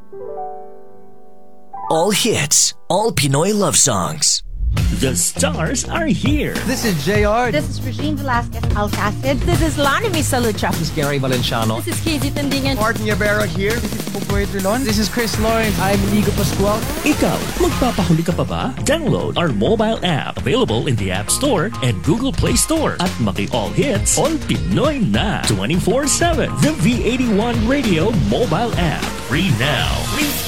All hits, all Pinoy love songs. The stars are here. This is JR. This is Regine Velasquez Alcacid. This is Lani Misalucha. This is Gary Valenciano. This is Casey Tandingan. Martin Yabera here. This is Popoy Trilon. This is Chris Lawrence. I'm Inigo Pascual. Ikaw, magpapahuli ka pa ba? Download our mobile app available in the App Store and Google Play Store at Maki All Hits, All Pinoy na 24/7. The V81 Radio mobile app. Free now.